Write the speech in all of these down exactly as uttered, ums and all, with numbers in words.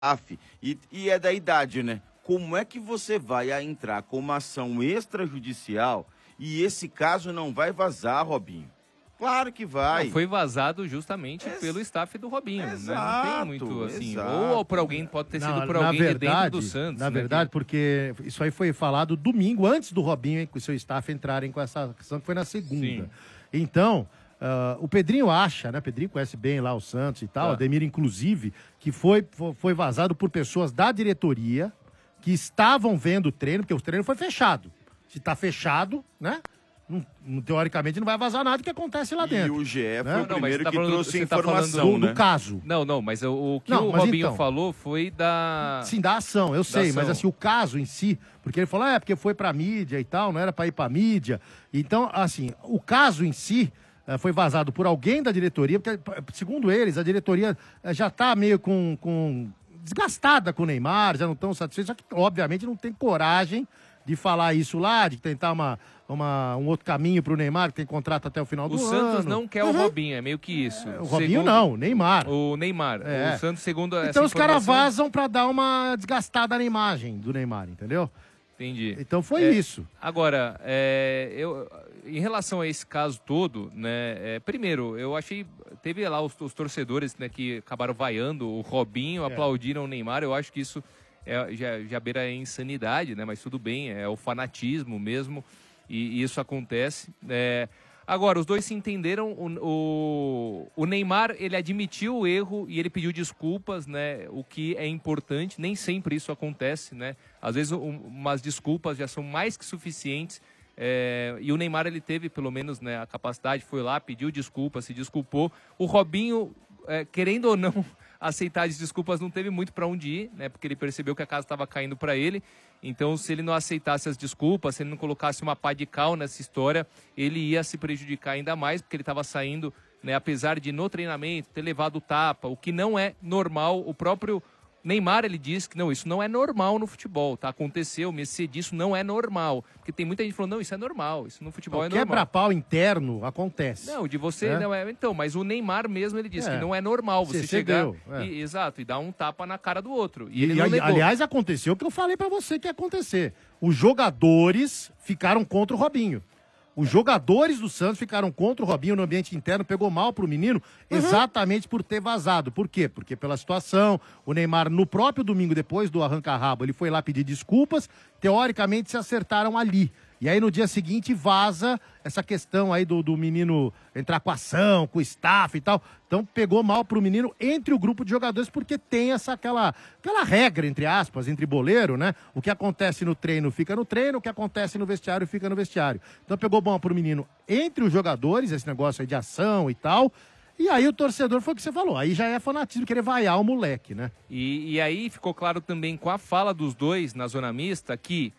staff e, e é da idade, né? Como é que você vai a entrar com uma ação extrajudicial e esse caso não vai vazar, Robinho? Claro que vai. Não, foi vazado justamente Ex pelo staff do Robinho, exato, né? Não tem muito assim. exato. Ou por alguém, pode ter sido Na- por na alguém de verdade, dentro do Santos. Na né, verdade, que- porque isso aí foi falado domingo, antes do Robinho e o seu staff entrarem com essa questão, que foi na segunda. Sim. Então, ah, o Pedrinho acha, né? Pedrinho conhece bem lá o Santos e tal, Tá. Ademir inclusive, que foi, fo- foi vazado por pessoas da diretoria que estavam vendo o treino, porque o treino foi fechado. Se tá fechado, né? Não- não- teoricamente não vai vazar nada que acontece lá E dentro. o G E foi Né? o Não, mas primeiro você tá que falando- trouxe você tá informação, falando do, né? do caso. Não, não, mas o, o que Não, o mas Robinho então- falou foi da... Sim, da ação, eu sei, mas ação. assim, o caso em si, porque ele falou, ah, é porque foi pra mídia e tal, não era pra ir pra mídia. Então, assim, o caso em si eh, foi vazado por alguém da diretoria, porque, eh, segundo eles, a diretoria eh, já tá meio com, com desgastada com o Neymar, já não estão satisfeitos, só que, obviamente, não tem coragem de falar isso lá, de tentar uma, uma, um outro caminho pro Neymar, que tem contrato até o final do O ano. Santos não quer o Robinho, é meio que isso. O Robinho não, o Neymar. O Neymar. É. O Santos, segundo essa Então os caras informação- vazam pra dar uma desgastada na imagem do Neymar, entendeu? Entendi. Então foi É, isso. Agora, é, eu, em relação a esse caso todo, né? é, primeiro, eu achei. Teve lá os, os torcedores, né, que acabaram vaiando o Robinho, aplaudiram o Neymar. Eu acho que isso é, já, já beira a insanidade, né? Mas tudo bem, é o fanatismo mesmo. E, e isso acontece. É, agora, os dois se entenderam. O, o, o Neymar, ele admitiu o erro e ele pediu desculpas, né? O que é importante. Nem sempre isso acontece, né? Às vezes, um, umas desculpas já são mais que suficientes. É, e o Neymar, ele teve, pelo menos, né, a capacidade, foi lá, pediu desculpas, se desculpou. O Robinho, é, querendo ou não aceitar as desculpas, não teve muito para onde ir, né? Porque ele percebeu que a casa estava caindo para ele. Então, se ele não aceitasse as desculpas, se ele não colocasse uma pá de cal nessa história, ele ia se prejudicar ainda mais, porque ele estava saindo, né, apesar de no treinamento ter levado tapa, o que não é normal. O próprio Neymar, ele diz que não, isso não é normal no futebol, tá? Aconteceu, o Messi disse, não é normal. Porque tem muita gente falando, não, isso é normal, isso no futebol O é normal. quebra-pau interno acontece. Não, de você, É? não é. Então, mas o Neymar mesmo, ele disse É. que não é normal você Você chegar. cedeu, é. e- exato, e dar um tapa na cara do outro. E, E, ele não ali- negou. aliás, aconteceu o que eu falei pra você que ia acontecer. Os jogadores ficaram contra o Robinho. Os jogadores do Santos ficaram contra o Robinho no ambiente interno, pegou mal pro menino, exatamente por ter vazado. Por quê? Porque pela situação, o Neymar, no próprio domingo, depois do arranca-rabo, ele foi lá pedir desculpas, teoricamente se acertaram ali. E aí no dia seguinte vaza essa questão aí do, do menino entrar com ação, com o staff e tal. Então pegou mal pro menino entre o grupo de jogadores, porque tem essa aquela, aquela regra, entre aspas, entre boleiro, né? O que acontece no treino fica no treino, o que acontece no vestiário fica no vestiário. Então pegou mal pro menino entre os jogadores, esse negócio aí de ação e tal. E aí o torcedor foi o que você falou, aí já é fanatismo, querer vaiar o moleque, né? E, e aí ficou claro também com a fala dos dois na zona mista que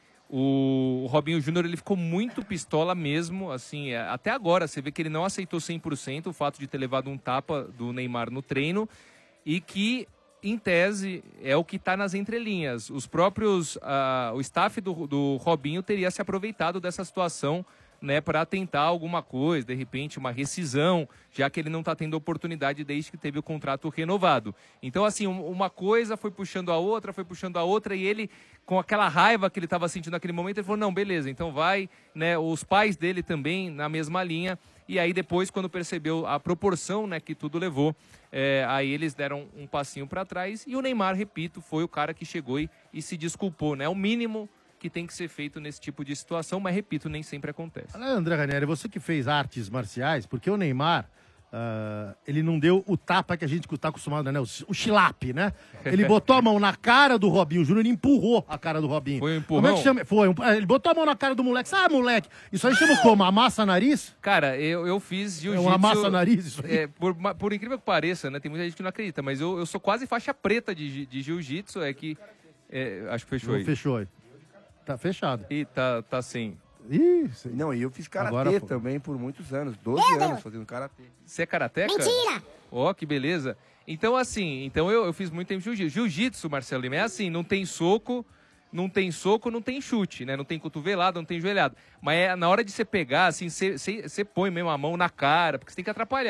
o Robinho Júnior, ele ficou muito pistola mesmo, assim, é, até agora você vê que ele não aceitou cem por cento o fato de ter levado um tapa do Neymar no treino e que, em tese, é o que está nas entrelinhas. Os próprios, ah, o staff do, do Robinho teria se aproveitado dessa situação, né, para tentar alguma coisa, de repente uma rescisão, já que ele não está tendo oportunidade desde que teve o contrato renovado. Então, assim, um- uma coisa foi puxando a outra, foi puxando a outra, e ele, com aquela raiva que ele estava sentindo naquele momento, ele falou, não, beleza, então vai, né, os pais dele também na mesma linha, e aí depois, quando percebeu a proporção, né, que tudo levou, é, aí eles deram um passinho para trás, e o Neymar, repito, foi o cara que chegou e, e se desculpou, né, o mínimo que tem que ser feito nesse tipo de situação, mas, repito, nem sempre acontece. Olha, André Ranieri, você que fez artes marciais, porque o Neymar, ah, ele não deu o tapa que a gente está acostumado, né? O, o chilape, né? Ele botou a mão na cara do Robinho Júnior e empurrou a cara do Robinho. Foi um Como é empurrão? que chama? Foi, um- ele botou a mão na cara do moleque. Sabe, moleque? Isso aí chama como? Amassa nariz? Cara, eu, eu fiz É jiu-jitsu... um amassa-nariz isso aí? É, por, ma- por incrível que pareça, né? Tem muita gente que não acredita, mas eu, eu sou quase faixa preta de, ji- de jiu-jitsu, é que... é, acho que fechou aí. Fechou aí. Tá fechado. Ih, tá, tá sem. Ih, Não, e eu fiz Agora karatê foi. também por muitos anos, doze anos fazendo karatê. Você é karateca? Mentira! Ó, que beleza. Então, assim, então eu, eu fiz muito tempo jiu-jitsu. Jiu-jitsu, Marcelo Lima, é assim, não tem soco, não tem soco, não tem chute, né? Não tem cotovelada, não tem joelhada. Mas é, na hora de você pegar, assim, você, você, você põe mesmo a mão na cara, porque você tem que atrapalhar.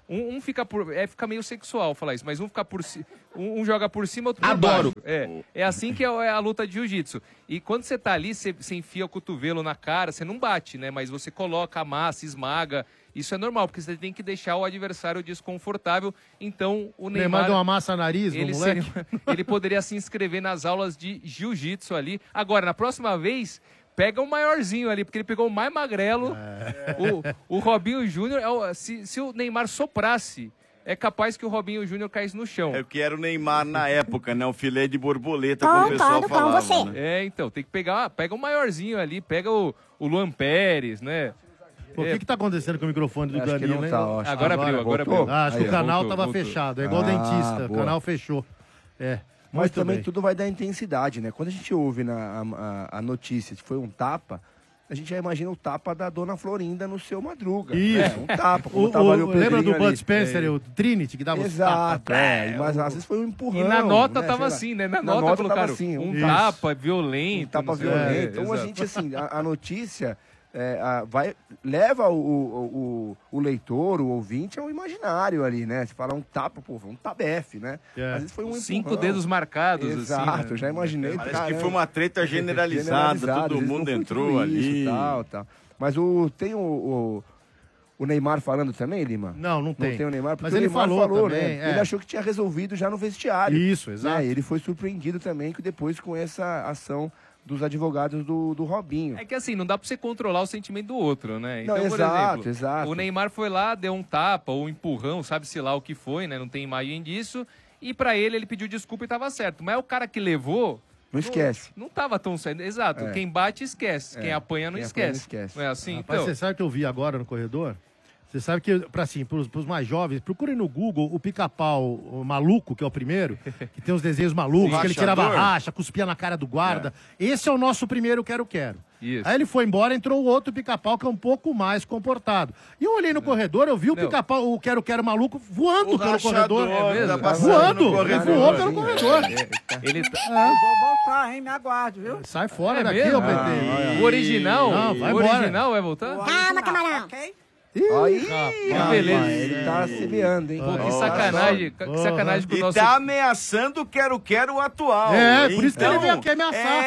Um, um fica por... É, fica meio sexual falar isso, mas um fica por cima... Um, um joga por cima, outro por Adoro. baixo. É, é assim que é a, é a luta de jiu-jitsu. E quando você tá ali, você, você enfia o cotovelo na cara, você não bate, né? Mas você coloca a massa, esmaga. Isso é normal, porque você tem que deixar o adversário desconfortável. Então, o Neymar... Neymar deu uma massa nariz no ele, moleque. seria, ele poderia se inscrever nas aulas de jiu-jitsu ali. Agora, na próxima vez... Pega o maiorzinho ali, porque ele pegou o mais magrelo. É. O, o Robinho Júnior, se, se o Neymar soprasse, é capaz que o Robinho Júnior caísse no chão. É o que era o Neymar na época, né? O filé de borboleta, como o pessoal falava. Você. Né? É, então, tem que pegar, pega o maiorzinho ali, pega o, o Luan Pérez, né? Pô, o é. que que tá acontecendo com o microfone do acho Danilo, que não hein? tá, agora, agora abriu, agora abriu. Ah, acho Aí, que o canal voltou, tava voltou. fechado, é igual Ah, dentista, boa. o canal fechou. É. Mas Muito também bem. tudo vai dar intensidade, né? Quando a gente ouve na, a, a notícia que foi um tapa, a gente já imagina o tapa da Dona Florinda no seu Madruga. Isso. É, um tapa, como O, tava o, ali o lembra do Pedrinho Bud ali. Spencer, É. o Trinity, que dava os Exato, tapas? é. Mas às vezes foi um empurrão. E na nota né? tava Sei lá. assim, né? Na, Na nota, nota colocaram tava assim, um um tapa violento. Um tapa não sei o violento. quê. Então a Exato. gente, assim, a, a notícia é, a, vai, leva o, o, o, o leitor, o ouvinte, ao imaginário ali, né? Se fala um tapa, pô, foi um tabefe, né? É. Às vezes foi um Cinco empurrão. dedos marcados, Exato, assim. né? já imaginei. Parece caramba. que foi uma treta generalizada, Generalizado, todo às vezes mundo não foi entrou tudo ali. isso, tal, tal. Mas o, tem o, o, o Neymar falando também, Lima? Não, não tem. Não tem o Neymar, porque Mas o ele Neymar falou falou, também, né? é. Ele achou que tinha resolvido já no vestiário. Isso, exato. Né? E ele foi surpreendido também que depois com essa ação dos advogados do, do Robinho. É que assim, não dá pra você controlar o sentimento do outro, né? Não, Então, por exato, exemplo, exato. o Neymar foi lá, deu um tapa ou um empurrão, sabe-se lá o que foi, né? Não tem imagem disso. E pra ele, ele pediu desculpa e tava certo. Mas o cara que levou... Não esquece. Não, não tava tão certo. Exato. É. Quem bate, esquece. É. Quem apanha, não Quem esquece. apanha, não esquece. Não é assim? Rapaz, então... você sabe o que eu vi agora no corredor? Você sabe que, pra, assim, pros, pros mais jovens, procurem no Google o Pica-Pau o maluco, que é o primeiro, que tem os desenhos malucos, Sim. que ele tirava Rachador. racha, cuspia na cara do guarda. Esse é o nosso primeiro quero-quero. Isso. Aí ele foi embora, entrou o outro Pica-Pau, que é um pouco mais comportado. E eu olhei no corredor, eu vi o Não. Pica-Pau, o quero-quero maluco, voando O pelo rachador, corredor. É mesmo? tá passando Voando, no ele corredor. voou pelo corredor. Ele tá... Eu vou voltar, hein? Me aguarde, viu? Sai fora É daqui, mesmo? ô P T. O original? Não, vai o embora. original vai voltar? Calma, camarão. Ok? Aí, que beleza. ele tá semeando, hein? Pô, que Nossa. sacanagem. Que Uhum. sacanagem pro E nosso... tá ameaçando o quero-quero atual. É, por isso que ele Então, veio aqui ameaçar.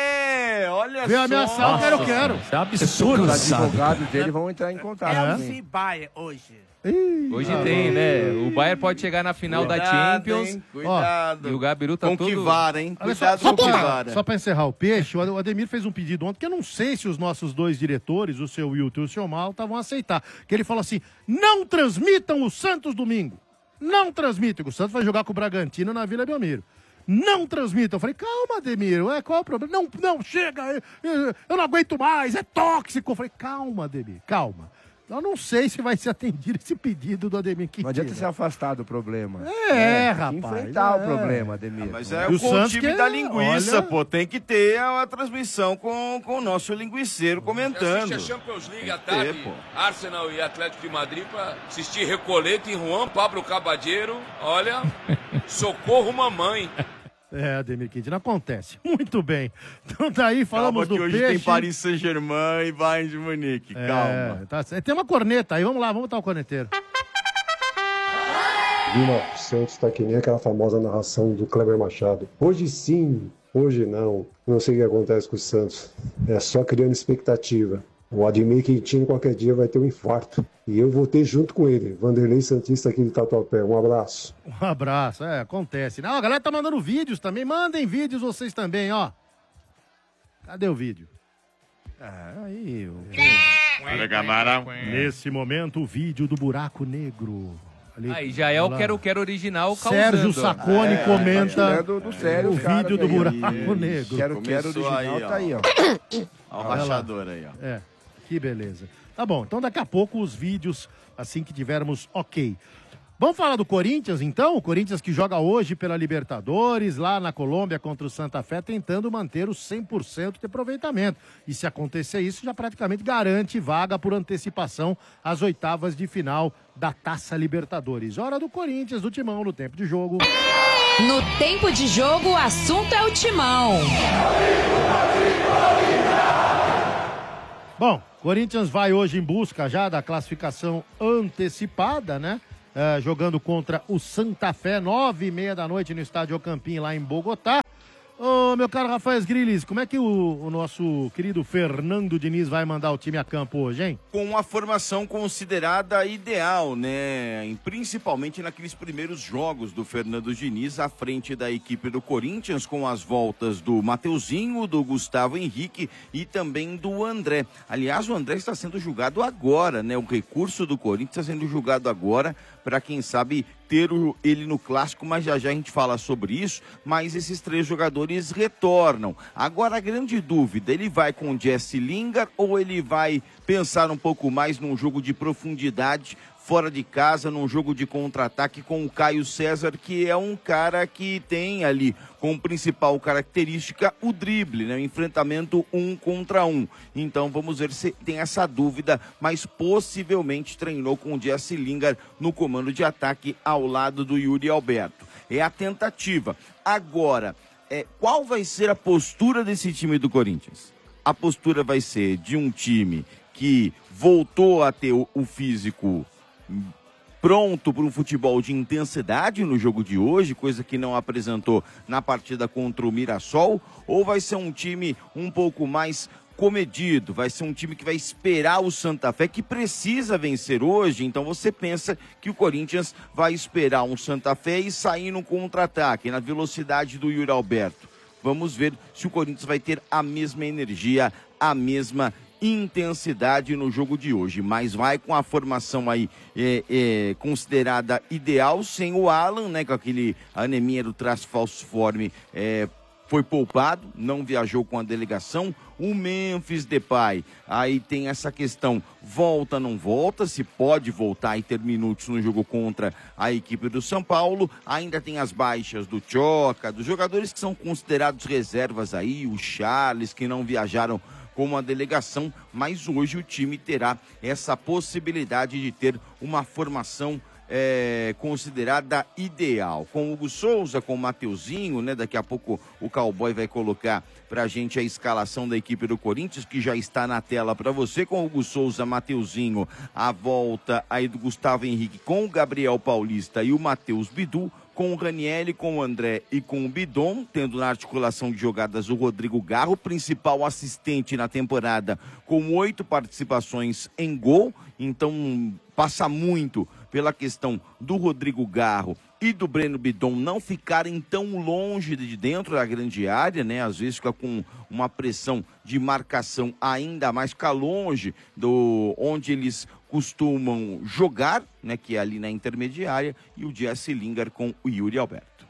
É, olha Veio só. ameaçar o quero-quero. Isso é um absurdo. Os advogados dele vão entrar em contato. É o também. Cibaia hoje. Hoje tem, né? O Bayern pode chegar na final da Cuidado, Champions. hein, Cuidado. E o Gabiru tá com todo... que vara, hein? Olha só, Cuidado só, com que pra, vara. só pra encerrar o peixe, o Ademir fez um pedido ontem que eu não sei se os nossos dois diretores, o seu Wilton e o seu Mal, estavam a aceitar. Que ele falou assim: não transmitam o Santos domingo. Não transmitam. O Santos vai jogar com o Bragantino na Vila Belmiro. Não transmitam. Eu falei, calma, Ademir, ué, qual é o problema? Não, não, chega, eu, eu- eu não aguento mais, é tóxico. Eu falei, calma, Ademir, calma. Eu não sei se vai ser atendido esse pedido do Ademir Quintino. Não adianta se afastar do problema. É, Tem que rapaz, enfrentar é. o problema, Ademir. Mas E é o o com o Santos time que é- da linguiça, olha- pô. Tem que ter a, a transmissão com, com o nosso linguiceiro comentando. Assiste a Champions League à Tem que ter, tarde, pô. Arsenal e Atlético de Madrid para assistir Recoleta em Juan Pablo Cabadeiro. Olha, socorro mamãe. É, Ademir Quintino, acontece. Muito bem. Então daí falamos Calma do que hoje peixe. tem Paris Saint-Germain e Bayern de Munique. É, Calma. tá certo. Tem uma corneta aí, vamos lá, vamos botar o corneteiro. Lima, o Santos tá que nem aquela famosa narração do Kleber Machado. Hoje sim, hoje não. Não sei o que acontece com o Santos. É só criando expectativa. O Ademir Quintino qualquer dia vai ter um infarto. E eu vou ter junto com ele. Vanderlei Santista aqui de Tatuapé. Um abraço. Um abraço, é, acontece. Não, a galera tá mandando vídeos também. Mandem vídeos vocês também, ó. Cadê o vídeo? Ah, aí, o... Olha, camarão. Nesse momento, o vídeo do buraco negro. Ali, Aí já é o olha lá. Quero Quero original causando. Sérgio Sacone Tá comenta tirando do sério o os caras vídeo do aí, ó. buraco negro. Quero, quero Começou original, aí, ó. tá aí, ó. Olha o rachador aí, ó. É, que beleza. Tá bom, então daqui a pouco os vídeos, assim que tivermos ok. Vamos falar do Corinthians, então? O Corinthians que joga hoje pela Libertadores, lá na Colômbia contra o Santa Fé, tentando manter o cem por cento de aproveitamento. E se acontecer isso, já praticamente garante vaga por antecipação às oitavas de final da Taça Libertadores. Hora do Corinthians, do Timão, no tempo de jogo. No tempo de jogo, o assunto é o Timão. Bom, Corinthians vai hoje em busca já da classificação antecipada, né? uh, jogando contra o Santa Fé, nove e meia da noite no estádio Campim, lá em Bogotá. Ô, meu caro Rafael Grilis, como é que o, o nosso querido Fernando Diniz vai mandar o time a campo hoje, hein? Com uma formação considerada ideal, né? E principalmente naqueles primeiros jogos do Fernando Diniz à frente da equipe do Corinthians, com as voltas do Mateuzinho, do Gustavo Henrique e também do André. Aliás, o André está sendo julgado agora, né? O recurso do Corinthians está sendo julgado agora para, quem sabe, ter o, ele no clássico, mas já já a gente fala sobre isso. Mas esses três jogadores retornam. Agora a grande dúvida, ele vai com o Jesse Lingard ou ele vai pensar um pouco mais num jogo de profundidade fora de casa, num jogo de contra-ataque com o Caio César, que é um cara que tem ali como principal característica o drible, né? O enfrentamento um contra um. Então vamos ver se tem essa dúvida, mas possivelmente treinou com o Jesse Lingard no comando de ataque ao lado do Yuri Alberto. É a tentativa. Agora, é, qual vai ser a postura desse time do Corinthians? A postura vai ser de um time que voltou a ter o, o físico pronto para um futebol de intensidade no jogo de hoje, coisa que não apresentou na partida contra o Mirassol, ou vai ser um time um pouco mais comedido, vai ser um time que vai esperar o Santa Fé, que precisa vencer hoje? Então você pensa que o Corinthians vai esperar um Santa Fé e sair no contra-ataque, na velocidade do Yuri Alberto. Vamos ver se o Corinthians vai ter a mesma energia, a mesma intensidade no jogo de hoje, mas vai com a formação aí é, é, considerada ideal, sem o Alan, né, com aquele anemia do traço falciforme, é, foi poupado, não viajou com a delegação. O Memphis Depay, aí tem essa questão, volta, não volta, se pode voltar e ter minutos no jogo contra a equipe do São Paulo. Ainda tem as baixas do Tchoca, dos jogadores que são considerados reservas aí, o Charles, que não viajaram com a delegação, mas hoje o time terá essa possibilidade de ter uma formação é, considerada ideal. Com o Hugo Souza, com o Mateuzinho, né? Daqui a pouco o Cowboy vai colocar pra gente a escalação da equipe do Corinthians, que já está na tela para você, com o Hugo Souza, Mateuzinho, a volta aí do Gustavo Henrique com o Gabriel Paulista e o Matheus Bidu, com o Ranieri, com o André e com o Bidon, tendo na articulação de jogadas o Rodrigo Garro, principal assistente na temporada, com oito participações em gol, então passa muito pela questão do Rodrigo Garro e do Breno Bidon não ficarem tão longe de dentro da grande área, né? Às vezes fica com uma pressão de marcação ainda mais, ficar longe do onde eles costumam jogar, né, que é ali na intermediária, e o Jesse Lingard com o Yuri Alberto.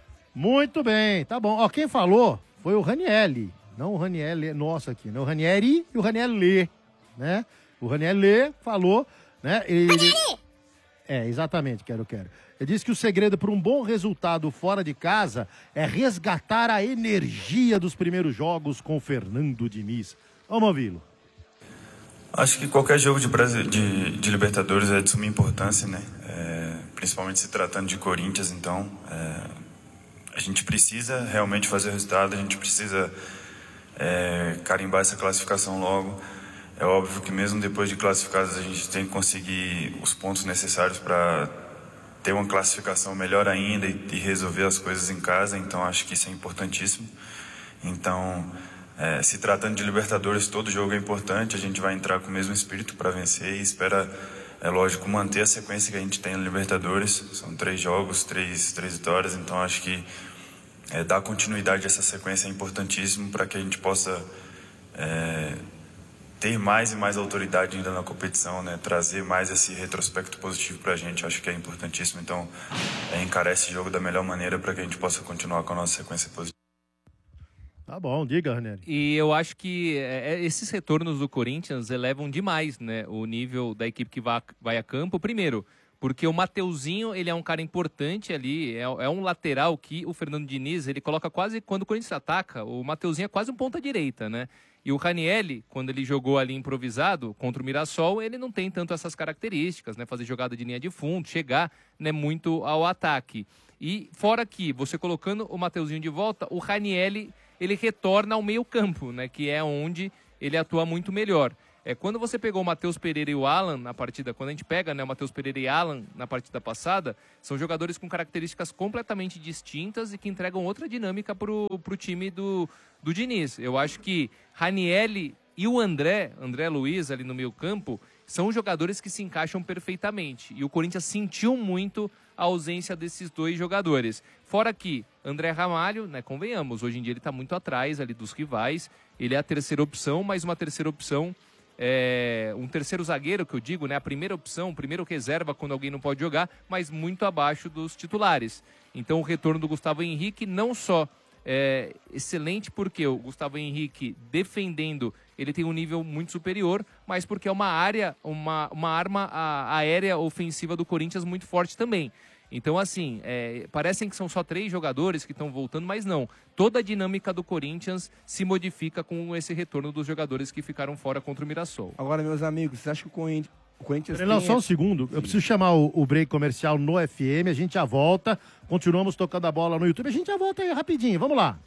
Muito bem, tá bom. Ó, quem falou foi o Ranieri, não o Ranieri nosso aqui, né? O Ranieri e o Ranieri, né? O Ranieri falou, né? Ele... Ranieri! É, exatamente, quero, quero. Ele disse que o segredo para um bom resultado fora de casa é resgatar a energia dos primeiros jogos com o Fernando Diniz. Vamos ouvi-lo. Acho que qualquer jogo de, de, de Libertadores é de suma importância, né? É, principalmente se tratando de Corinthians, então é, a gente precisa realmente fazer o resultado, a gente precisa é, carimbar essa classificação logo. É óbvio que mesmo depois de classificados a gente tem que conseguir os pontos necessários para ter uma classificação melhor ainda e, e resolver as coisas em casa, então acho que isso é importantíssimo. Então, É, se tratando de Libertadores, todo jogo é importante, a gente vai entrar com o mesmo espírito para vencer e espera, é lógico, manter a sequência que a gente tem no Libertadores. São três jogos, três, três vitórias, então acho que é, dar continuidade a essa sequência é importantíssimo para que a gente possa é, ter mais e mais autoridade ainda na competição, né? Trazer mais esse retrospecto positivo para a gente, acho que é importantíssimo. Então, é, encarar esse jogo da melhor maneira para que a gente possa continuar com a nossa sequência positiva. Tá bom, diga, Ranieri. E eu acho que é, esses retornos do Corinthians elevam demais, né, o nível da equipe que vai, vai a campo. Primeiro, porque o Mateuzinho, ele é um cara importante ali, é, é um lateral que o Fernando Diniz, ele coloca quase, quando o Corinthians ataca, o Mateuzinho é quase um ponta-direita, né? E o Ranieri, quando ele jogou ali improvisado contra o Mirassol, ele não tem tanto essas características, né? Fazer jogada de linha de fundo, chegar, né, muito ao ataque. E fora que, você colocando o Mateuzinho de volta, o Ranieri, ele retorna ao meio campo, né? Que é onde ele atua muito melhor. É, quando você pegou o Matheus Pereira e o Alan na partida, quando a gente pega, né, o Matheus Pereira e Alan na partida passada, são jogadores com características completamente distintas e que entregam outra dinâmica pro, pro time do, do Diniz. Eu acho que Ranieri e o André, André Luiz ali no meio campo, são jogadores que se encaixam perfeitamente. E o Corinthians sentiu muito a ausência desses dois jogadores. Fora que André Ramalho, né, convenhamos, hoje em dia ele está muito atrás ali dos rivais. Ele é a terceira opção, mas uma terceira opção, é, um terceiro zagueiro, que eu digo, né, a primeira opção, primeiro reserva quando alguém não pode jogar, mas muito abaixo dos titulares. Então o retorno do Gustavo Henrique não só é excelente porque o Gustavo Henrique defendendo, ele tem um nível muito superior, mas porque é uma área, uma, uma arma a, aérea ofensiva do Corinthians muito forte também. Então, assim, é, parecem que são só três jogadores que estão voltando, mas não. Toda a dinâmica do Corinthians se modifica com esse retorno dos jogadores que ficaram fora contra o Mirassol. Agora, meus amigos, vocês acham que o Corinthians... O Corinthians Não, tem... só um segundo. Eu preciso chamar o, o break comercial no F M. A gente já volta. Continuamos tocando a bola no YouTube. A gente já volta aí rapidinho. Vamos lá.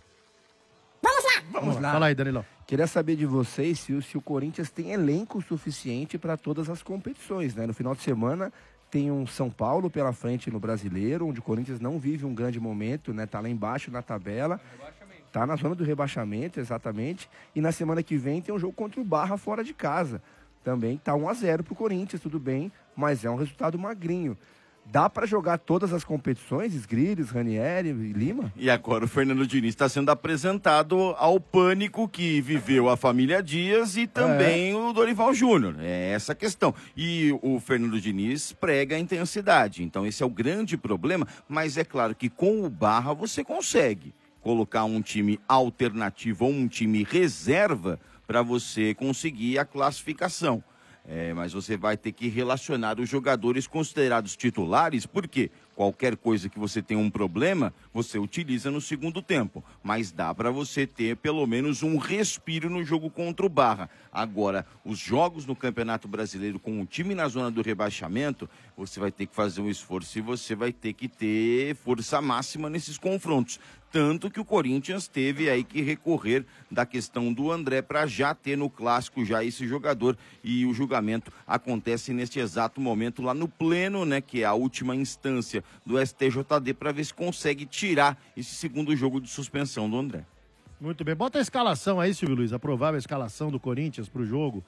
Vamos lá! Vamos lá. Fala aí, Danilão. Queria saber de vocês se o, se o Corinthians tem elenco suficiente para todas as competições, né? No final de semana tem um São Paulo pela frente no Brasileiro, onde o Corinthians não vive um grande momento, né? Tá lá embaixo na tabela. Tá na zona do rebaixamento, exatamente. E na semana que vem tem um jogo contra o Barra fora de casa. Também tá um a zero pro Corinthians, tudo bem, mas é um resultado magrinho. Dá para jogar todas as competições, Sgrilhos, Ranieri e Lima? E agora o Fernando Diniz está sendo apresentado ao pânico que viveu a família Dias e também é. o Dorival Júnior. É essa a questão. E o Fernando Diniz prega a intensidade. Então esse é o grande problema, mas é claro que com o Barra você consegue colocar um time alternativo ou um time reserva para você conseguir a classificação. É, mas você vai ter que relacionar os jogadores considerados titulares, porque qualquer coisa que você tenha um problema, você utiliza no segundo tempo. Mas dá para você ter pelo menos um respiro no jogo contra o Barra. Agora, os jogos no Campeonato Brasileiro com o time na zona do rebaixamento, você vai ter que fazer um esforço e você vai ter que ter força máxima nesses confrontos. Tanto que o Corinthians teve aí que recorrer da questão do André para já ter no clássico já esse jogador. E o julgamento acontece neste exato momento lá no pleno, né, que é a última instância do S T J D, para ver se consegue tirar esse segundo jogo de suspensão do André. Muito bem. Bota a escalação aí, Silvio Luiz, a provável escalação do Corinthians para o jogo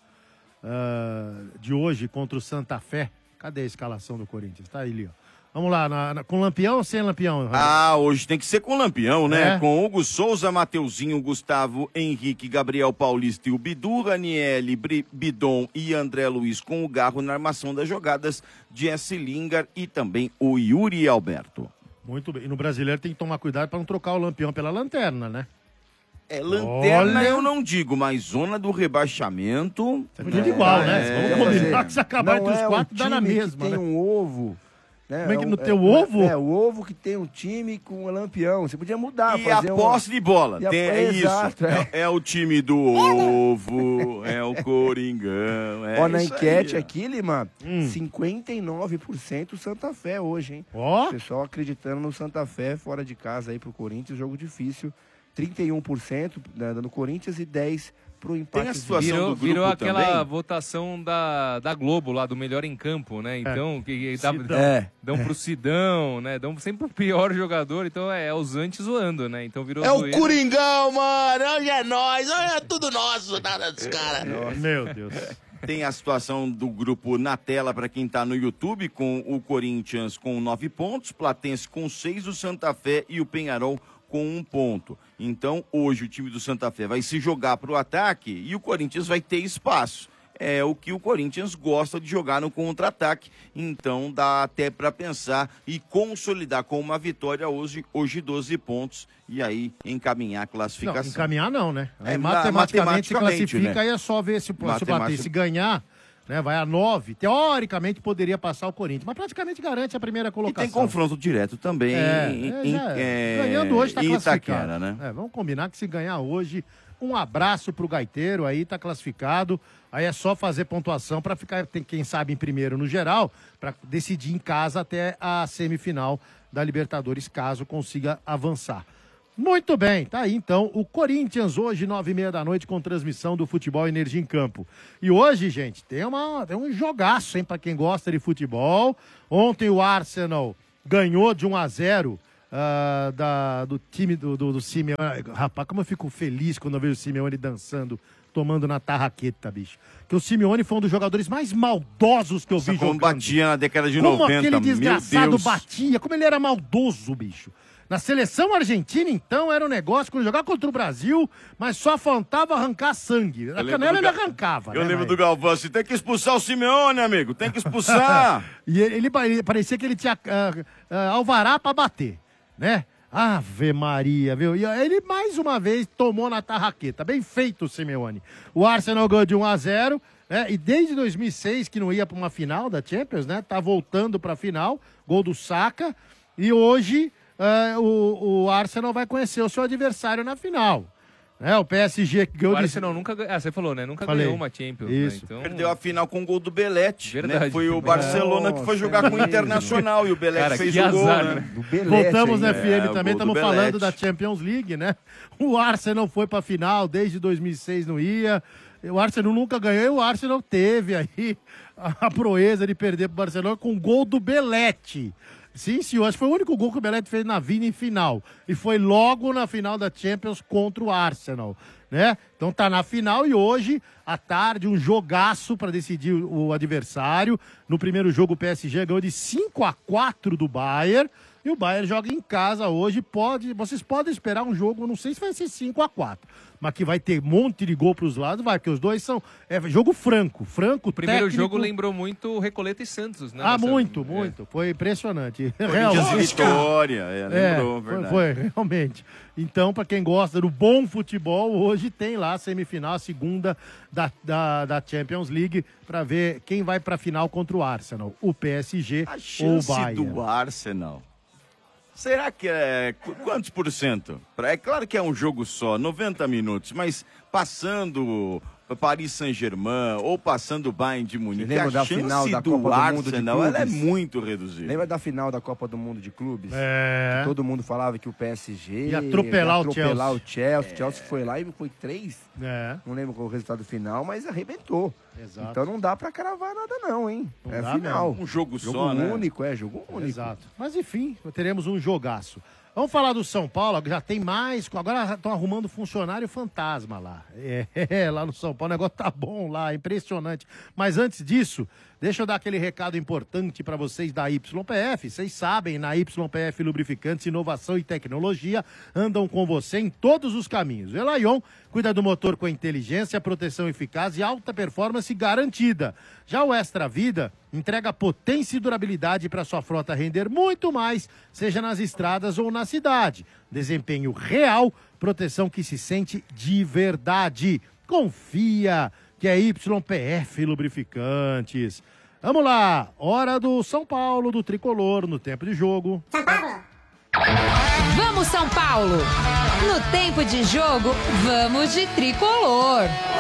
uh, de hoje contra o Santa Fé. Cadê a escalação do Corinthians? Tá aí, ali, ó. Vamos lá, na, na, com Lampião ou sem Lampião? Ah, hoje tem que ser com Lampião, né? É. Com Hugo Souza, Mateuzinho, Gustavo Henrique, Gabriel Paulista e o Bidu, Ranieri, Bidon e André Luiz com o Garro na armação das jogadas, Jesse Lingard e também o Yuri Alberto. Muito bem. E no Brasileiro tem que tomar cuidado para não trocar o Lampião pela lanterna, né? É, lanterna Olha... eu não digo, mas zona do rebaixamento... Você podia é, igual, né? É... Vamos combinar que se acabar entre os é quatro, um dá na mesma, tem né? um ovo... Né? Como é que é no um, teu é, ovo? É, o ovo que tem um time com o Lampião. Você podia mudar. E fazer a um... posse de bola. E a... Tem, é Exato, isso. É. É, é o time do ovo, é o Coringão. É Ó, na isso enquete aí, aqui, Lima, hum. cinquenta e nove por cento Santa Fé hoje, hein? Ó. O pessoal acreditando no Santa Fé fora de casa aí pro Corinthians, jogo difícil. trinta e um por cento no Corinthians e dez por cento pro empate. Tem a situação virou, do grupo virou aquela também. votação da, da Globo lá, do melhor em campo, né? Então, é. que, que dá, Sidão. é. dão pro Sidão, né? Dão sempre o pior jogador, então é, é os antes zoando, né? Então virou É o zoeira. Coringão, mano! Hoje é nós, hoje é tudo nosso, nada dos caras. Meu Deus. Tem a situação do grupo na tela para quem está no YouTube, com o Corinthians com nove pontos, Platense com seis, o Santa Fé e o Penharol com um ponto. Então, hoje o time do Santa Fé vai se jogar para o ataque e o Corinthians vai ter espaço. É o que o Corinthians gosta de jogar no contra-ataque. Então, dá até para pensar e consolidar com uma vitória hoje, hoje doze pontos, e aí encaminhar a classificação. Não, encaminhar não, né? Aí, É, matematicamente se matematicamente, classifica, né? aí é só ver se, se o Matemática- Platense ganhar, né? Vai a nove. Teoricamente poderia passar o Corinthians, mas praticamente garante a primeira E colocação. tem confronto direto também É, em, é, em- já é. é, Ganhando hoje tá em classificado. Itaquera, né? É, vamos combinar que se ganhar hoje, um abraço pro Gaiteiro aí, tá classificado. Aí é só fazer pontuação para ficar, tem, quem sabe, em primeiro no geral, para decidir em casa até a semifinal da Libertadores, caso consiga avançar. Muito bem, tá aí então o Corinthians hoje, nove e meia da noite, com transmissão do Futebol Energia em Campo. E hoje, gente, tem, uma, tem um jogaço, hein, pra quem gosta de futebol. Ontem o Arsenal ganhou de um a zero uh, da, do time do, do, do Simeone. Rapaz, como eu fico feliz quando eu vejo o Simeone dançando, tomando na tarraqueta, bicho. Que o Simeone foi um dos jogadores mais maldosos que eu vi Nossa, como jogando. batia na década de como noventa, aquele desgraçado meu Deus. batia, como ele era maldoso, bicho. Na seleção argentina, então, era um negócio, quando jogava contra o Brasil, mas só faltava arrancar sangue. A canela ele arrancava, Eu né, lembro mas... do Galvão, assim, tem que expulsar o Simeone, amigo, tem que expulsar. E ele, ele pare- parecia que ele tinha ah, ah, alvará pra bater, né? Ave Maria, viu? E aí ele, mais uma vez, tomou na tarraqueta. Bem feito, Simeone. O Arsenal ganhou de um a zero, né? E desde dois mil e seis, que não ia pra uma final da Champions, né? Tá voltando pra final, gol do Saka. E hoje... Uh, o, o Arsenal vai conhecer o seu adversário na final. É, o P S G que ganhou... O de- Arsenal nunca ganhou. Ah, você falou, né? Nunca Falei. ganhou uma Champions. Isso. Né? Então... Perdeu a final com o gol do Belete, Verdade. né? Foi o Barcelona que foi jogar com o Internacional e o Belete Cara, fez que o gol, azar, né? né? Do Belete Voltamos na ainda. F M É, o também, gol do estamos falando Belete. da Champions League, né? O Arsenal foi pra final, desde dois mil e seis não ia. O Arsenal nunca ganhou e o Arsenal teve aí a proeza de perder pro Barcelona com o gol do Belete. Sim, senhor. Acho que foi o único gol que o Belete fez na vida em final. E foi logo na final da Champions contra o Arsenal, né? Então tá na final e hoje, à tarde, um jogaço para decidir o adversário. No primeiro jogo, o P S G ganhou de cinco a quatro do Bayern. E o Bayern joga em casa hoje. Pode, vocês podem esperar um jogo, não sei se vai ser cinco a quatro, mas que vai ter um monte de gol pros lados, vai, porque os dois são... É jogo franco, franco, O primeiro técnico. jogo lembrou muito Recoleta e Santos, né? Ah, Marcelo? muito, É. muito. Foi impressionante. Corinthians e Realmente. Vitória, é, lembrou, É, foi, verdade. foi, realmente. Então, para quem gosta do bom futebol, hoje tem lá a semifinal, a segunda da, da, da Champions League, para ver quem vai para a final contra o Arsenal, o P S G A ou o chance Bayern. do Arsenal, será que é... qu- Quantos por cento? Pra- É claro que é um jogo só, noventa minutos, mas passando Paris Saint-Germain ou passando Bayern de Munique, lembra a da chance final da do Copa do Mundo de Arsenal ela é Clubes? muito reduzida. Lembra da final da Copa do Mundo de Clubes? É. Que todo mundo falava que o P S G Ia atropelar o atropelar Chelsea. o Chelsea. O Chelsea foi lá e foi três. É, Não lembro qual o resultado final, mas arrebentou. exato. Então não dá pra cravar nada não, hein? Não é dá final. mesmo. Um jogo, Jogo só, né? único, é, jogo único. Exato. Mas enfim, teremos um jogaço. Vamos falar do São Paulo, que já tem mais. Agora estão arrumando funcionário fantasma lá. É, é, lá no São Paulo, o negócio tá bom lá, impressionante. Mas antes disso, deixa eu dar aquele recado importante para vocês da Y P F. Vocês sabem, na Y P F Lubrificantes, inovação e tecnologia andam com você em todos os caminhos. O Elaion cuida do motor com inteligência, proteção eficaz e alta performance garantida. Já o Extra Vida entrega potência e durabilidade para sua frota render muito mais, seja nas estradas ou na cidade. Desempenho real, proteção que se sente de verdade. Confia que é Y P F Lubrificantes. Vamos lá, hora do São Paulo, do Tricolor, no tempo de jogo. Vamos, São Paulo! No tempo de jogo, vamos de tricolor!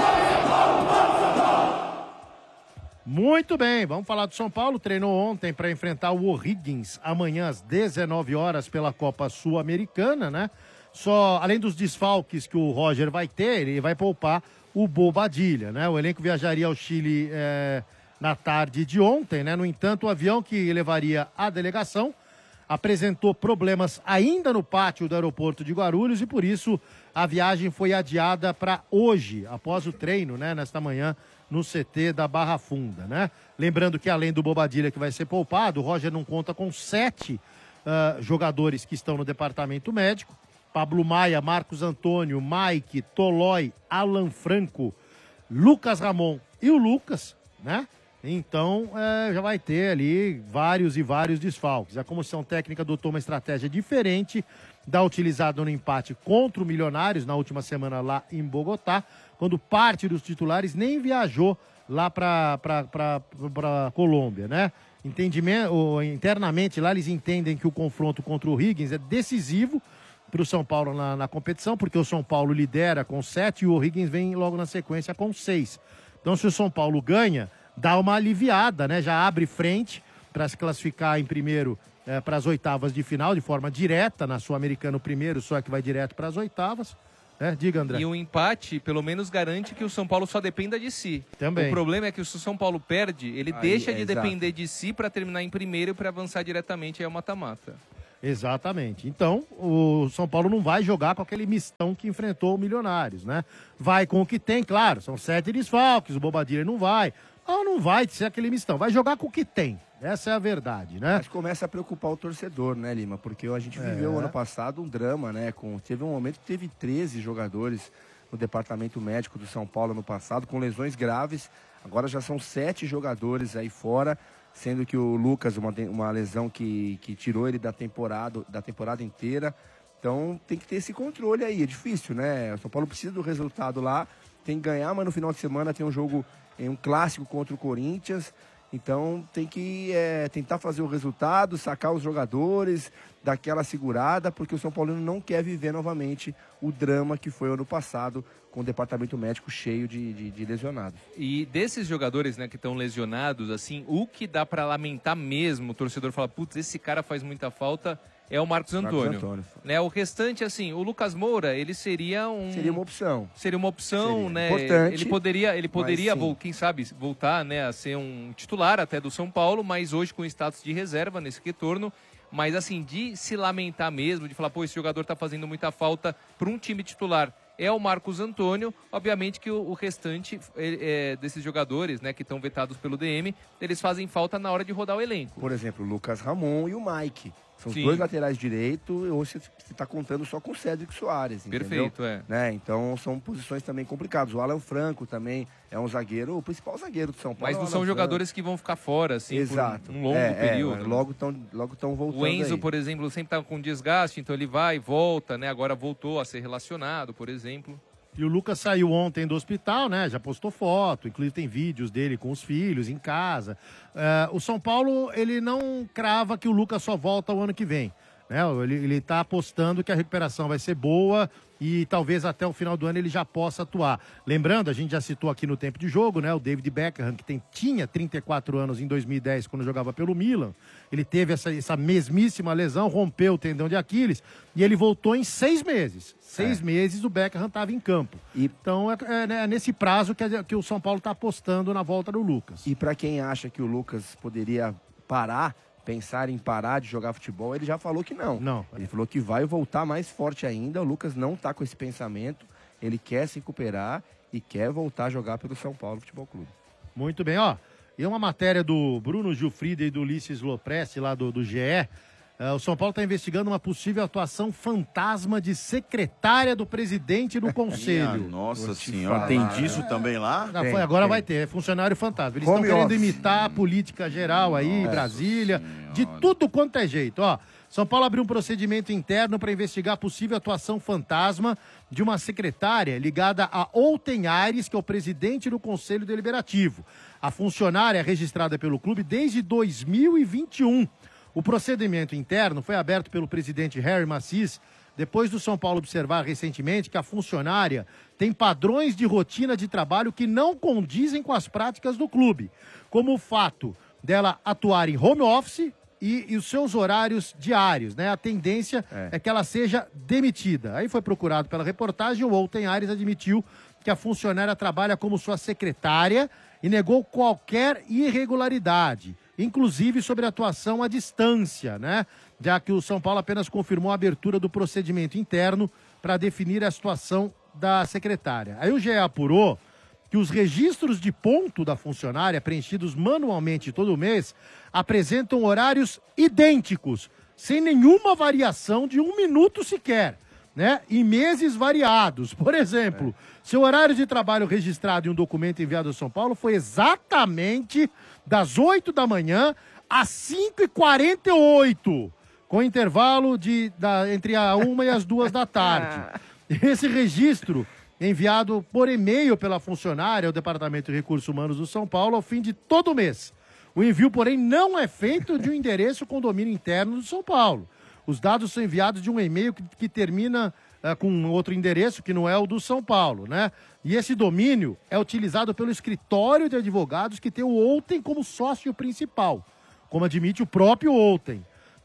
Muito bem, vamos falar do São Paulo. Treinou ontem para enfrentar o O'Higgins amanhã às dezenove horas pela Copa Sul-Americana, né? Só, além dos desfalques que o Roger vai ter, ele vai poupar o Bobadilha, né? O elenco viajaria ao Chile é, na tarde de ontem, né? No entanto, o avião que levaria a delegação apresentou problemas ainda no pátio do aeroporto de Guarulhos e por isso a viagem foi adiada para hoje, após o treino, né? Nesta manhã, no C T da Barra Funda, né? Lembrando que além do Bobadilha que vai ser poupado, o Roger não conta com sete uh, jogadores que estão no departamento médico. Pablo Maia, Marcos Antônio, Mike, Tolói, Alan Franco, Lucas Ramon e o Lucas, né? Então, é, já vai ter ali vários e vários desfalques. A comissão técnica adotou uma estratégia diferente da utilizada no empate contra o Milionários na última semana lá em Bogotá, quando parte dos titulares nem viajou lá para a Colômbia, né? Entendimento, ou, internamente lá eles entendem que o confronto contra o Higgins é decisivo para o São Paulo na, na competição, porque o São Paulo lidera com sete e o Higgins vem logo na sequência com seis. Então, se o São Paulo ganha, dá uma aliviada, né? Já abre frente para se classificar em primeiro é, para as oitavas de final de forma direta, na Sul-Americana o primeiro, só que vai direto para as oitavas. É, diga, André. E o empate, pelo menos, garante que o São Paulo só dependa de si. Também. O problema é que se o São Paulo perde, ele Aí, deixa é, de exato. depender de si para terminar em primeiro e para avançar diretamente ao mata-mata. Exatamente. Então, o São Paulo não vai jogar com aquele mistão que enfrentou o Milionários, né? Vai com o que tem, claro, são sete desfalques, o Bobadilla não vai. Não, não vai ser aquele mistão, vai jogar com o que tem. Essa é a verdade, né? Mas começa a preocupar o torcedor, né, Lima? Porque a gente É. viveu ano passado um drama, né? Com, teve um momento que teve treze jogadores no departamento médico do São Paulo no passado, com lesões graves. Agora já são sete jogadores aí fora, sendo que o Lucas, uma, uma lesão que, que tirou ele da temporada, da temporada inteira. Então tem que ter esse controle aí, é difícil, né? O São Paulo precisa do resultado lá, tem que ganhar, mas no final de semana tem um jogo, um clássico contra o Corinthians. Então tem que é, tentar fazer o resultado, sacar os jogadores, dar aquela segurada, porque o São Paulino não quer viver novamente o drama que foi ano passado, com o departamento médico cheio de, de, de lesionados. E desses jogadores, né, que estão lesionados, assim, o que dá para lamentar mesmo, o torcedor fala, putz, esse cara faz muita falta, é o Marcos Antônio. Marcos Antônio. Né, o restante, assim, o Lucas Moura, ele seria um... Seria uma opção. Seria uma opção, Seria né? importante, ele poderia, ele poderia mas sim. vol- quem sabe, voltar, né, a ser um titular até do São Paulo, mas hoje com status de reserva nesse retorno. Mas, assim, de se lamentar mesmo, de falar, pô, esse jogador tá fazendo muita falta para um time titular, é o Marcos Antônio. Obviamente que o, o restante é, é, desses jogadores, né, que estão vetados pelo D M, eles fazem falta na hora de rodar o elenco. Por exemplo, o Lucas Ramon e o Mike. São Sim. os dois laterais direito, hoje você está contando só com o Cédric Soares, entendeu? Perfeito, é. Né? Então são posições também complicadas. O Alan Franco também é um zagueiro, o principal zagueiro do São Paulo. Mas é o não Alan são Franco. jogadores que vão ficar fora, assim, Exato. por um longo É, é, período. logo estão logo tão voltando O Enzo, aí. por exemplo, sempre tá com desgaste, então ele vai e volta, né? Agora voltou a ser relacionado, por exemplo. E o Lucas saiu ontem do hospital, né? Já postou foto, inclusive tem vídeos dele com os filhos em casa. É, o São Paulo, ele não crava que o Lucas só volta o ano que vem, né? Ele, ele tá apostando que a recuperação vai ser boa e talvez até o final do ano ele já possa atuar. Lembrando, a gente já citou aqui no tempo de jogo, né? O David Beckham, que tem, tinha trinta e quatro anos em dois mil e dez, quando jogava pelo Milan. Ele teve essa, essa mesmíssima lesão, rompeu o tendão de Aquiles e ele voltou em seis meses. Seis É. meses o Beckham estava em campo. E- Então é, é, né, nesse prazo que, a- que o São Paulo está apostando na volta do Lucas. E para quem acha que o Lucas poderia parar, pensar em parar de jogar futebol, ele já falou que não. Não. Ele falou que vai voltar mais forte ainda. O Lucas não está com esse pensamento. Ele quer se recuperar e quer voltar a jogar pelo São Paulo Futebol Clube. Muito bem, ó. E uma matéria do Bruno Gilfrida e do Ulisses Lopresti, lá do, do G E. É, o São Paulo está investigando uma possível atuação fantasma de secretária do presidente no Minha conselho. nossa Vou te senhora, falar. tem disso também lá? Já Tem, foi, agora tem. vai ter, é funcionário fantasma. Eles estão Home querendo office. imitar a política geral aí, Nossa Brasília, Senhora. de tudo quanto é jeito, ó. São Paulo abriu um procedimento interno para investigar a possível atuação fantasma de uma secretária ligada a Olten Aires, que é o presidente do Conselho Deliberativo. A funcionária é registrada pelo clube desde dois mil e vinte e um. O procedimento interno foi aberto pelo presidente Harry Macis, depois do São Paulo observar recentemente que a funcionária tem padrões de rotina de trabalho que não condizem com as práticas do clube, como o fato dela atuar em home office e, e os seus horários diários, né? A tendência é. é que ela seja demitida. Aí foi procurado pela reportagem, o Olten Aires admitiu que a funcionária trabalha como sua secretária e negou qualquer irregularidade, inclusive sobre a atuação à distância, né? Já que o São Paulo apenas confirmou a abertura do procedimento interno para definir a situação da secretária. Aí o G E apurou que os registros de ponto da funcionária, preenchidos manualmente todo mês, apresentam horários idênticos, sem nenhuma variação de um minuto sequer, né? Em meses variados. Por exemplo, é. seu horário de trabalho registrado em um documento enviado ao São Paulo foi exatamente das oito da manhã às cinco e quarenta e oito, com intervalo de, da, entre a uma e as duas da tarde. Esse registro, enviado por e-mail pela funcionária ao Departamento de Recursos Humanos do São Paulo ao fim de todo mês. O envio, porém, não é feito de um endereço com domínio interno do São Paulo. Os dados são enviados de um e-mail que, que termina uh, com outro endereço, que não é o do São Paulo, né? E esse domínio é utilizado pelo escritório de advogados que tem o Olten como sócio principal, como admite o próprio Olten.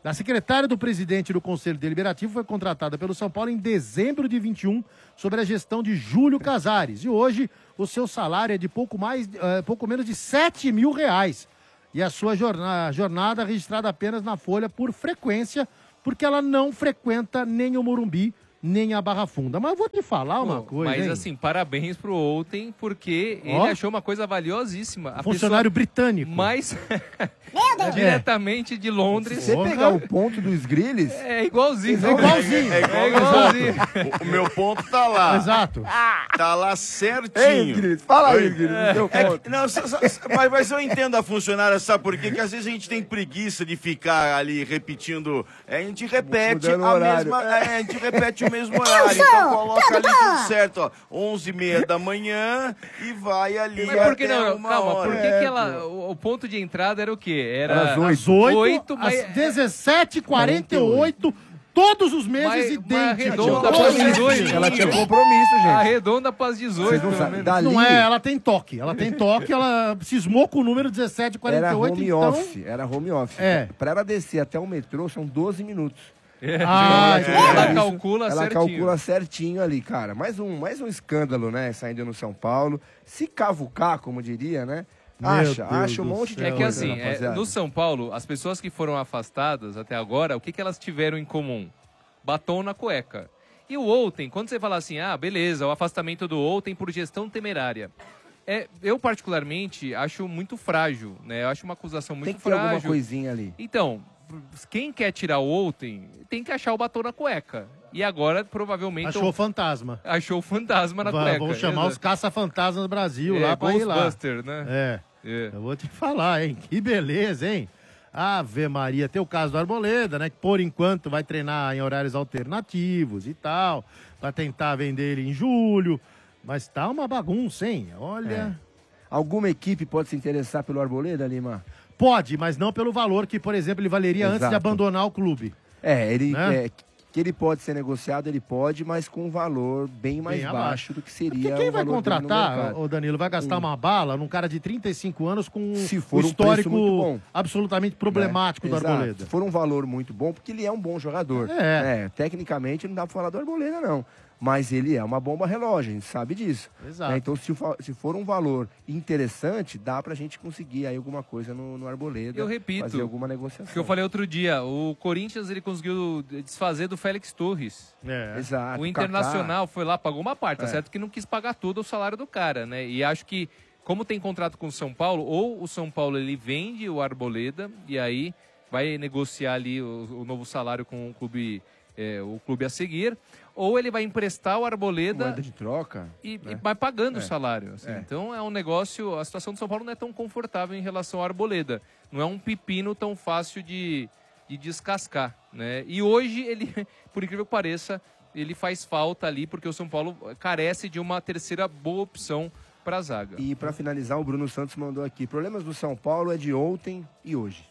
A secretária do presidente do Conselho Deliberativo foi contratada pelo São Paulo em dezembro de vinte e um, sob a gestão de Júlio Casares. E hoje o seu salário é de pouco, mais, uh, pouco menos de sete mil reais. E a sua jornada, jornada registrada apenas na Folha por frequência, porque ela não frequenta nem o Morumbi, nem a Barra Funda. Mas eu vou te falar uma Pô, coisa, Mas hein? assim, parabéns pro Outen, porque Ó. ele achou uma coisa valiosíssima. A Funcionário pessoa britânico. mais Meu Deus. diretamente de Londres. Se você pegar o ponto dos Grilles, É igualzinho. É igualzinho. É igual- É igualzinho. O, o meu ponto tá lá. Exato. Tá lá Ei, certinho. Grilles, fala aí, Oi. Grilles, É, seu é ponto. que- não, só- só- mas, mas eu entendo a funcionária, sabe por quê? Porque às vezes a gente tem preguiça de ficar ali repetindo. É, a gente repete Mudando o a horário. mesma. É, a gente repete o mesmo horário. Então coloca ali tudo certo, ó. onze e meia da manhã e vai ali. Mas por que até não? uma Calma, hora. por que, É, que ela. O, o ponto de entrada era o quê? Era Era às oito. Às oito, Oito, às mas- dezessete e quarenta e oito, todos os meses Mas- mas idênticos. arredonda Todos pra os dezoito. meses. Ela tinha compromisso, gente. arredonda para as dezoito. Vocês não pelo sabem. menos. Dali Não é, ela tem toque. Ela tem toque, ela cismou com o número dezessete e quarenta era e oito, home então... office. Era home office. É. Pra ela descer até o metrô são doze minutos. É, Ah, ela, é. ela Isso, calcula ela certinho. calcula certinho ali, cara. Mais um, mais um escândalo, né? Saindo no São Paulo. Se cavucar, como diria, né? Meu Acha, Deus acha um do monte de céu, É que coisa, assim, é, rapaziada. no São Paulo, as pessoas que foram afastadas até agora, o que, que elas tiveram em comum? Batom na cueca. E o Outen, quando você fala assim, ah, beleza, o afastamento do Outen por gestão temerária. É, eu, particularmente, acho muito frágil, né? Eu acho uma acusação muito Tem que ter alguma frágil. coisinha ali. Então, quem quer tirar o Outen tem que achar o batom na cueca. E agora, provavelmente... Achou o fantasma. Achou o fantasma na Va- cueca. Vamos chamar os caça-fantasmas do Brasil é, lá pra ir lá. Ghostbuster, né? É. É. Eu vou te falar, hein? Que beleza, hein? Ave Maria. Tem o caso do Arboleda, né? Que por enquanto vai treinar em horários alternativos e tal. Pra tentar vender ele em julho. Mas tá uma bagunça, hein? Olha. Alguma equipe pode se interessar pelo Arboleda, Lima? Pode, mas não pelo valor que, por exemplo, ele valeria antes de Exato. abandonar o clube. É, ele Né? é, que ele pode ser negociado, ele pode, mas com um valor bem mais Bem baixo abaixo. do que seria Porque quem o vai valor dele no contratar, mercado. ô Danilo, vai gastar Hum. uma bala num cara de trinta e cinco anos com Se o for um preço histórico muito bom. absolutamente problemático Né? do Exato. Arboleda. Se for um valor muito bom, porque ele é um bom jogador. É. É, tecnicamente não dá pra falar do Arboleda, não. Mas ele é uma bomba relógio, a gente sabe disso. Exato. Né? Então, se, o fa- se for um valor interessante, dá pra gente conseguir aí alguma coisa no, no Arboleda. Eu repito, Fazer alguma negociação. O que eu falei outro dia, o Corinthians ele conseguiu desfazer do Félix Torres. É. Exato. O Internacional Kaká. foi lá, pagou uma parte, tá É. certo que não quis pagar todo o salário do cara, né? E acho que, como tem contrato com o São Paulo, ou o São Paulo ele vende o Arboleda e aí vai negociar ali o, o novo salário com o clube, é, o clube a seguir, ou ele vai emprestar o Arboleda Moeda de troca. e, né? e vai pagando É. o salário. assim. É. Então é um negócio. A situação do São Paulo não é tão confortável em relação ao Arboleda. Não é um pepino tão fácil de, de descascar. Né? E hoje ele, por incrível que pareça, ele faz falta ali porque o São Paulo carece de uma terceira boa opção para a zaga. E pra finalizar, o Bruno Santos mandou aqui. Problemas do São Paulo é de ontem e hoje.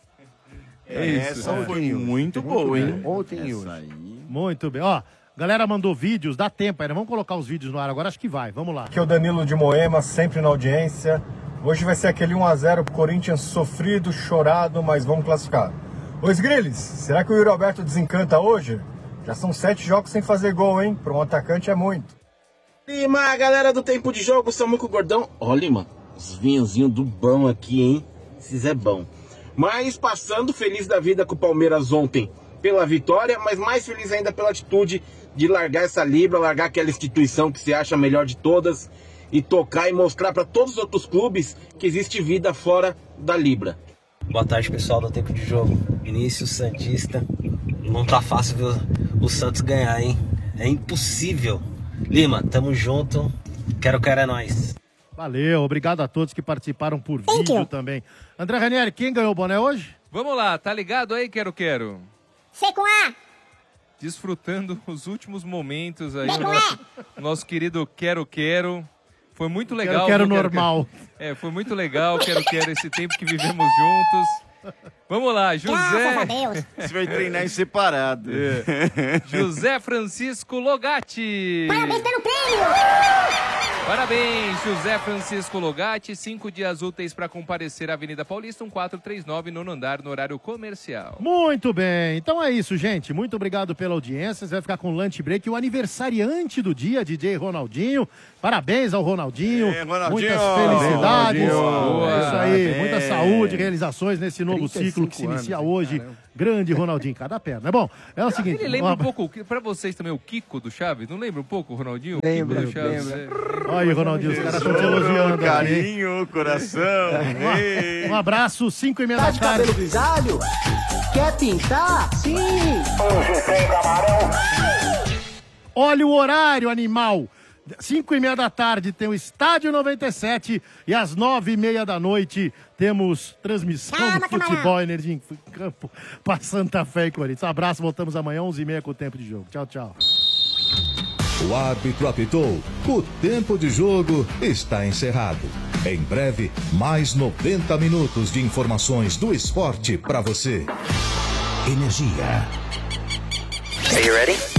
É, essa Ontem foi e hoje. muito boa, bem. hein? Ontem e Essa hoje. aí. Muito bem. Ó, galera mandou vídeos, dá tempo ainda. Vamos colocar os vídeos no ar agora, acho que vai. Vamos lá. Aqui é o Danilo de Moema, sempre na audiência. Hoje vai ser aquele um a zero pro Corinthians sofrido, chorado, mas vamos classificar. Ô Grilles, será que o Yuri Alberto desencanta hoje? Já são sete jogos sem fazer gol, hein? Para um atacante é muito. Lima, galera do Tempo de Jogo, Samuco Gordão. Ó, Lima, os vinhozinhos do bom aqui, hein? Esses é bom. Mas passando feliz da vida com o Palmeiras ontem pela vitória, mas mais feliz ainda pela atitude de largar essa Libra, largar aquela instituição que se acha a melhor de todas e tocar e mostrar para todos os outros clubes que existe vida fora da Libra. Boa tarde, pessoal do Tempo de Jogo. Vinícius Santista. Não tá fácil ver o Santos ganhar, hein? É impossível. Lima, tamo junto. Quero, quero é nóis. Valeu, obrigado a todos que participaram por vídeo também. André Ranieri, quem ganhou o boné hoje? Vamos lá, tá ligado aí, Quero Quero? C com A. Desfrutando os últimos momentos aí do nosso, nosso querido Quero Quero. Foi muito legal. Quero, quero viu, normal. É, foi muito legal, Quero Quero, esse tempo que vivemos juntos. Vamos lá, José. Graças a Deus. Você vai treinar em separado. É. José Francisco Logatti. Parabéns pelo prêmio. Parabéns, José Francisco Logatti. Cinco dias úteis para comparecer à Avenida Paulista, um quatro três nove, nono andar, no horário comercial. Muito bem. Então é isso, gente. Muito obrigado pela audiência. Você vai ficar com o lunch break. O aniversariante do dia, D J Ronaldinho. Parabéns ao Ronaldinho. É, Ronaldinho. Muitas felicidades. Ronaldinho. É isso aí. Parabéns. Muita saúde, realizações nesse novo ciclo que se inicia anos, hoje. caramba. Grande Ronaldinho, cada perna. É bom, é o seguinte... Ele lembra uma- um pouco, pra vocês também, o Kiko do Chaves? Não lembra um pouco o Ronaldinho? O Lembra, Kiko do Chaves? lembra. É. Olha aí, Ronaldinho, os caras estão te elogiando. aqui, hein? Carinho, coração. Ei. Um abraço, cinco e meia Tá da de tarde. cabelo grisalho? Quer pintar? Sim! Hoje tem camarão. Olha o horário, animal. Cinco e meia da tarde tem o Estádio noventa e sete e às nove e meia da noite temos transmissão Calma, do Futebol Energia em Campo para Santa Fé e Corinthians. Abraço, voltamos amanhã, onze e meia com o tempo de jogo. Tchau, tchau. O árbitro apitou. O tempo de jogo está encerrado. Em breve, mais noventa minutos de informações do esporte para você. Energia. Are you ready?